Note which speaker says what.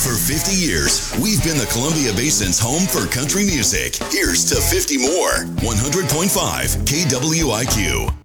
Speaker 1: For 50 years, we've been the Columbia Basin's home for country music. Here's to 50 more. 100.5 KWIQ.